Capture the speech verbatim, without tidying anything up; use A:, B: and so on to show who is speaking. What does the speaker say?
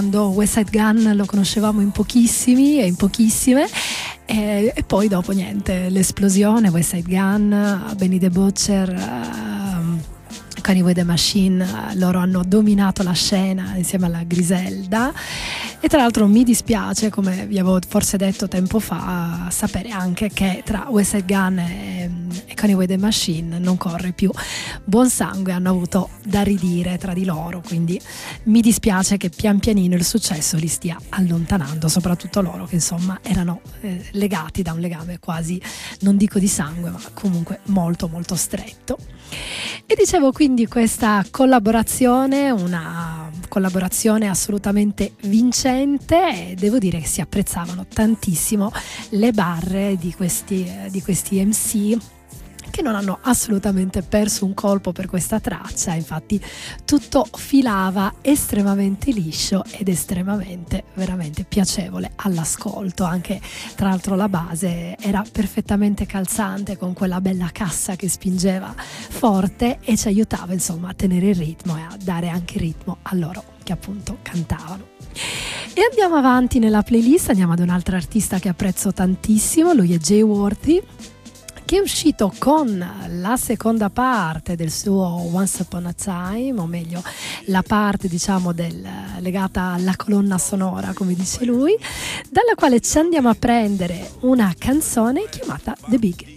A: West Side Gun lo conoscevamo in pochissimi e in pochissime, e, e poi dopo niente, l'esplosione, West Side Gun, Benny the Butcher, uh, Conway the Machine, loro hanno dominato la scena insieme alla Griselda. E tra l'altro mi dispiace, come vi avevo forse detto tempo fa, sapere anche che tra West Side Gun e, e Conway the Machine non corre più buon sangue, hanno avuto da ridire tra di loro, quindi mi dispiace che pian pianino il successo li stia allontanando, soprattutto loro che insomma erano eh, legati da un legame quasi, non dico di sangue, ma comunque molto molto stretto. E dicevo, quindi questa collaborazione, una collaborazione assolutamente vincente, e devo dire che si apprezzavano tantissimo le barre di questi, di questi M C, che non hanno assolutamente perso un colpo per questa traccia. Infatti tutto filava estremamente liscio ed estremamente veramente piacevole all'ascolto. Anche tra l'altro la base era perfettamente calzante, con quella bella cassa che spingeva forte e ci aiutava insomma a tenere il ritmo e a dare anche ritmo a loro che appunto cantavano. E andiamo avanti nella playlist, andiamo ad un altro artista che apprezzo tantissimo, lui è Jay Worthy, che è uscito con la seconda parte del suo Once Upon a Time, o meglio la parte diciamo del, legata alla colonna sonora, come dice lui, dalla quale ci andiamo a prendere una canzone chiamata The Big